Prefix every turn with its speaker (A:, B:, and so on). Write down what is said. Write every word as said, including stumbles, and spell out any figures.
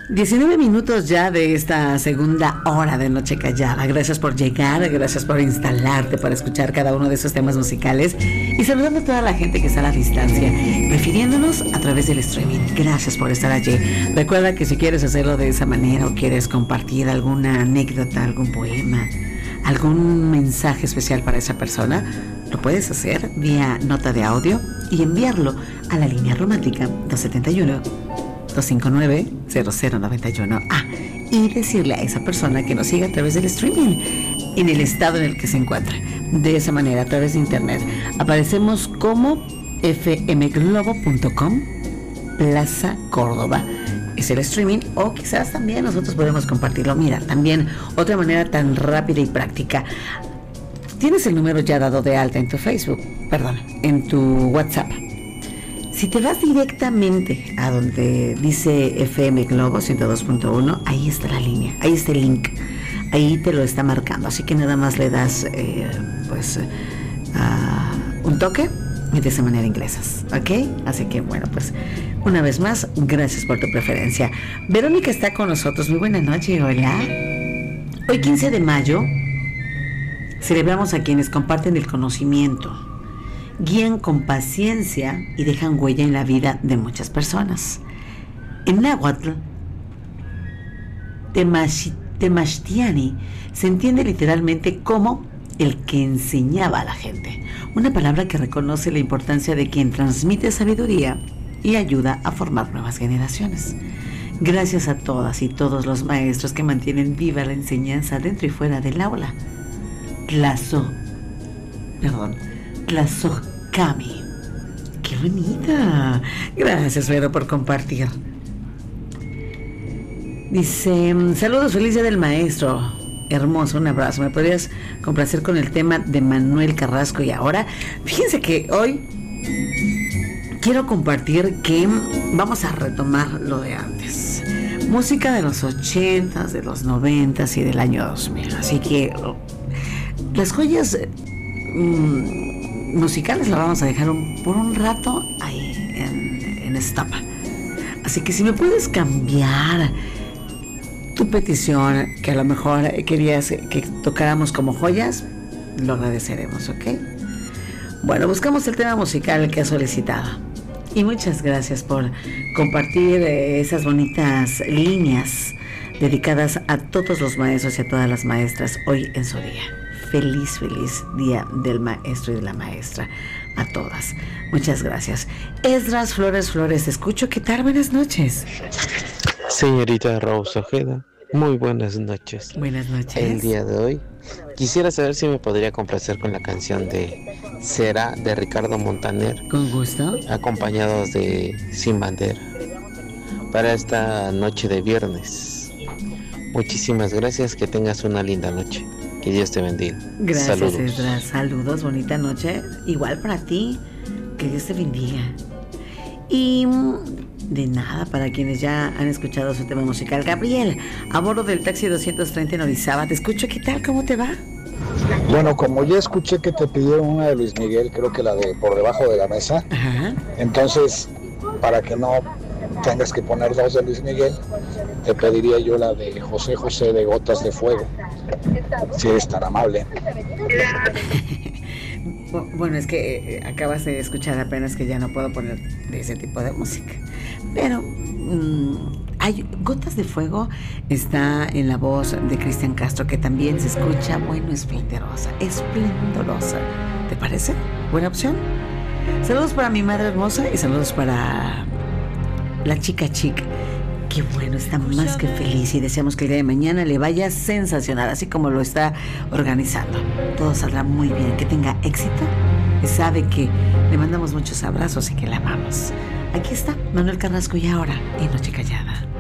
A: diecinueve minutos ya de esta segunda hora de Noche Callada. Gracias por llegar, gracias por instalarte, por escuchar cada uno de esos temas musicales y saludando a toda la gente que está a la distancia, refiriéndonos a través del streaming. Gracias por estar allí. Recuerda que si quieres hacerlo de esa manera o quieres compartir alguna anécdota, algún poema, algún mensaje especial para esa persona, lo puedes hacer vía nota de audio y enviarlo a la línea romántica dos siete uno, dos cinco nueve, cero cero nueve uno. Ah, y decirle a esa persona que nos siga a través del streaming en el estado en el que se encuentra. De esa manera, a través de internet, aparecemos como f m globo punto com Plaza Córdoba. Es el streaming, o quizás también nosotros podemos compartirlo. Mira, también otra manera tan rápida y práctica. Tienes el número ya dado de alta en tu Facebook, perdón, en tu WhatsApp. Si te vas directamente a donde dice F M Globo ciento dos punto uno, ahí está la línea, ahí está el link, ahí te lo está marcando. Así que nada más le das eh, pues uh, un toque y de esa manera ingresas, ¿ok? Así que bueno, pues una vez más, gracias por tu preferencia. Verónica está con nosotros. Muy buena noche, hola. Hoy quince de mayo celebramos a quienes comparten el conocimiento, guían con paciencia y dejan huella en la vida de muchas personas. En náhuatl, Temachtiani se entiende literalmente como el que enseñaba a la gente, una palabra que reconoce la importancia de quien transmite sabiduría y ayuda a formar nuevas generaciones. Gracias a todas y todos los maestros que mantienen viva la enseñanza dentro y fuera del aula. Tlazo, perdón, Tlazocami. ¡Qué bonita! Gracias, Vero, por compartir. Dice, saludos, feliz día del maestro. Hermoso, un abrazo. ¿Me podrías complacer con el tema de Manuel Carrasco? Y ahora, fíjense que hoy quiero compartir que vamos a retomar lo de antes. Música de los ochentas, de los noventas y del año dos mil. Así que las joyas mmm, musicales las vamos a dejar un, por un rato ahí en, en stop. Así que si me puedes cambiar tu petición, que a lo mejor querías que tocáramos como joyas, lo agradeceremos, ¿ok? Bueno, buscamos el tema musical que has solicitado. Y muchas gracias por compartir esas bonitas líneas dedicadas a todos los maestros y a todas las maestras hoy en su día. Feliz, feliz día del maestro y de la maestra a todas. Muchas gracias. Esdras Flores Flores, te escucho. ¿Qué tal? Buenas noches.
B: Señorita Rosa Ojeda, muy buenas noches.
A: Buenas noches.
B: El día de hoy quisiera saber si me podría complacer con la canción de Será de Ricardo Montaner.
A: Con gusto.
B: Acompañados de Sin Bandera para esta noche de viernes. Muchísimas gracias, que tengas una linda noche. Que Dios te bendiga.
A: Gracias,
B: saludos.
A: Esdras. Saludos, bonita noche. Igual para ti. Que Dios te bendiga. Y de nada, para quienes ya han escuchado su tema musical. Gabriel, a bordo del taxi doscientos treinta en Orizaba, te escucho. ¿Qué tal? ¿Cómo te va?
C: Bueno, como ya escuché que te pidieron una de Luis Miguel, creo que la de Por Debajo de la Mesa.
A: Ajá.
C: Entonces, para que no tengas que poner dos de Luis Miguel, te pediría yo la de José José de Gotas de Fuego, si eres tan amable.
A: Bueno, es que acabas de escuchar apenas que ya no puedo poner de ese tipo de música. Pero mmm, hay Gotas de Fuego, está en la voz de Cristian Castro, que también se escucha, bueno, esplendorosa, esplendorosa. ¿Te parece? ¿Buena opción? Saludos para mi madre hermosa y saludos para la chica chic. Qué bueno, está más que feliz y deseamos que el día de mañana le vaya sensacional, así como lo está organizando. Todo saldrá muy bien, que tenga éxito. Y sabe que le mandamos muchos abrazos y que la amamos. Aquí está Manuel Carrasco y ahora en Noche Callada.